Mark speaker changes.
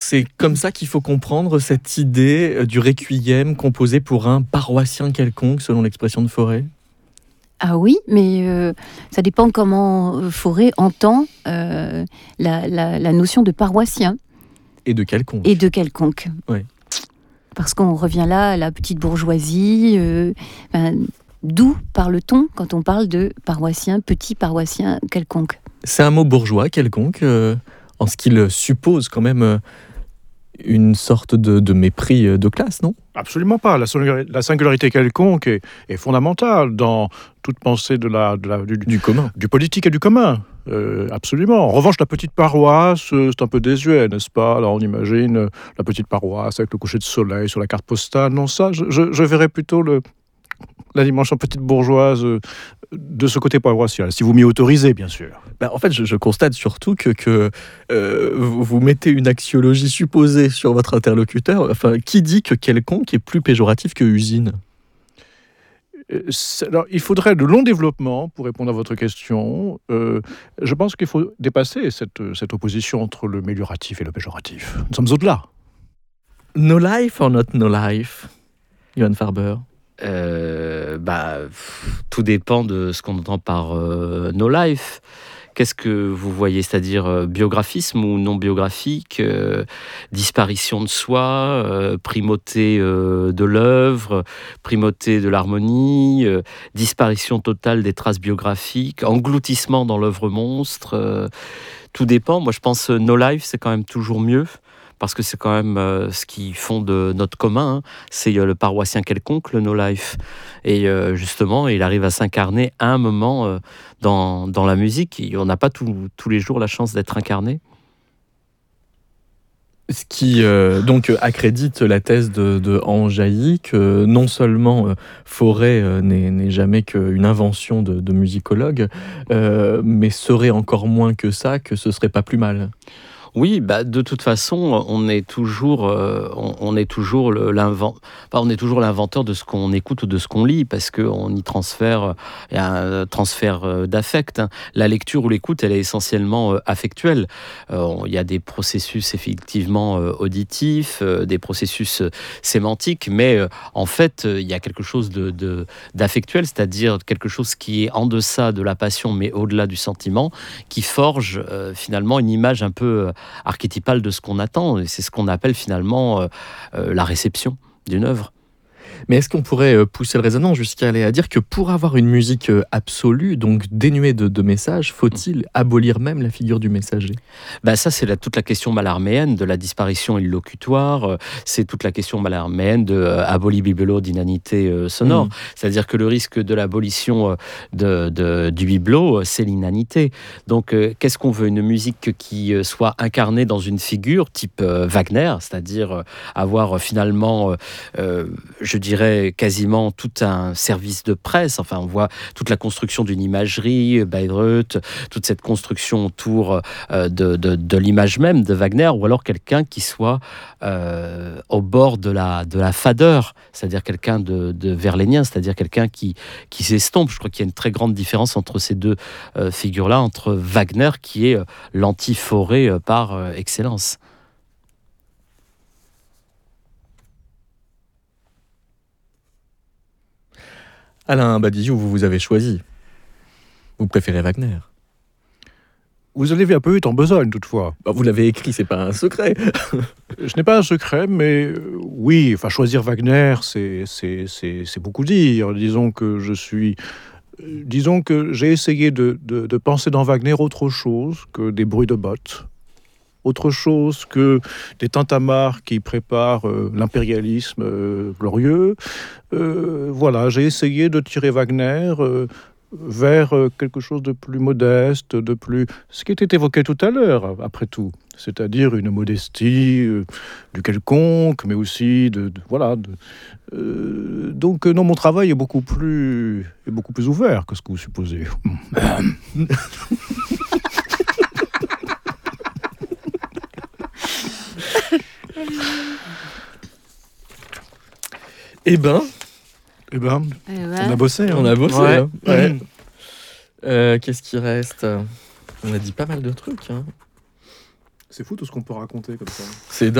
Speaker 1: c'est comme ça qu'il faut comprendre cette idée du requiem composé pour un paroissien quelconque, selon l'expression de Fauré.
Speaker 2: Ah oui, mais ça dépend comment Fauré entend la notion de paroissien.
Speaker 1: Et de quelconque.
Speaker 2: Et de quelconque.
Speaker 1: Oui.
Speaker 2: Parce qu'on revient là à la petite bourgeoisie. D'où parle-t-on quand on parle de paroissien, petit paroissien quelconque?
Speaker 1: C'est un mot bourgeois, quelconque, en ce qu'il suppose quand même une sorte de mépris de classe, non ?
Speaker 3: Absolument pas. La singularité quelconque est fondamentale dans toute pensée
Speaker 1: du commun.
Speaker 3: Du politique et du commun. Absolument. En revanche, la petite paroisse, c'est un peu désuet, n'est-ce pas? Alors on imagine la petite paroisse avec le coucher de soleil sur la carte postale. Non, ça, je verrais plutôt la dimension petite bourgeoise de ce côté paroissial, si vous m'y autorisez, bien sûr.
Speaker 1: En fait, je constate surtout que vous mettez une axiologie supposée sur votre interlocuteur. Enfin, qui dit que quelconque est plus péjoratif que usine ?
Speaker 3: Alors, il faudrait de longs développements pour répondre à votre question. Je pense qu'il faut dépasser cette opposition entre le mélioratif et le péjoratif. Nous sommes au-delà.
Speaker 1: No life or not no life, Johan Farber?
Speaker 4: Tout dépend de ce qu'on entend par no life. Qu'est-ce que vous voyez? C'est-à-dire biographisme ou non biographique, disparition de soi, primauté de l'œuvre, primauté de l'harmonie, disparition totale des traces biographiques, engloutissement dans l'œuvre monstre. Tout dépend. Moi, je pense no life, c'est quand même toujours mieux. Parce que c'est quand même ce qui fonde notre commun, hein. C'est le paroissien quelconque, le no life. Et justement, il arrive à s'incarner à un moment dans la musique. Et on n'a pas tous les jours la chance d'être incarné.
Speaker 1: Ce qui donc accrédite la thèse de Hans Jailly, que non seulement Fauré n'est jamais qu'une invention de musicologue, mais serait encore moins que ça, que ce serait pas plus mal.
Speaker 4: Oui, de toute façon, on est toujours l'inventeur de ce qu'on écoute ou de ce qu'on lit, parce qu'on y transfère, il y a un transfert d'affect. Hein. La lecture ou l'écoute, elle est essentiellement affectuelle. Il y a des processus effectivement auditifs, des processus sémantiques, mais en fait, il y a quelque chose d'affectuel, c'est-à-dire quelque chose qui est en deçà de la passion, mais au-delà du sentiment, qui forge finalement une image un peu archétypale de ce qu'on attend, et c'est ce qu'on appelle finalement la réception d'une œuvre.
Speaker 1: Mais est-ce qu'on pourrait pousser le raisonnement jusqu'à aller à dire que pour avoir une musique absolue, donc dénuée de messages, faut-il abolir même la figure du messager ?
Speaker 4: Ça, c'est toute la question mallarméenne de la disparition illocutoire, c'est toute la question mallarméenne de aboli bibelot d'inanité sonore. C'est-à-dire que le risque de l'abolition du bibelot, c'est l'inanité. Donc, qu'est-ce qu'on veut? Une musique qui soit incarnée dans une figure type Wagner, c'est-à-dire avoir finalement, je dirais, quasiment tout un service de presse. Enfin, on voit toute la construction d'une imagerie, Bayreuth, toute cette construction autour de l'image même de Wagner, ou alors quelqu'un qui soit au bord de la fadeur, c'est-à-dire quelqu'un de verlénien, c'est-à-dire quelqu'un qui s'estompe. Je crois qu'il y a une très grande différence entre ces deux figures-là, entre Wagner, qui est l'anti-Fauré par excellence.
Speaker 1: Alain Badiou, vous avez choisi. Vous préférez Wagner.
Speaker 3: Vous allez un peu vite en besogne, toutefois.
Speaker 1: Vous l'avez écrit, c'est pas un secret.
Speaker 3: Ce n'est pas un secret, mais oui, choisir Wagner, c'est beaucoup dire. Disons que j'ai essayé de penser dans Wagner autre chose que des bruits de bottes, autre chose que des tintamarres qui préparent l'impérialisme glorieux. J'ai essayé de tirer Wagner vers quelque chose de plus modeste, ce qui était évoqué tout à l'heure, après tout, c'est-à-dire une modestie du quelconque, mais aussi donc non, mon travail est beaucoup plus ouvert que ce que vous supposez. On a bossé.
Speaker 1: On a bossé.
Speaker 4: Ouais.
Speaker 1: Hein. Ouais. Qu'est-ce qui reste ? On a dit pas mal de trucs. Hein.
Speaker 3: C'est fou tout ce qu'on peut raconter comme ça.
Speaker 1: C'est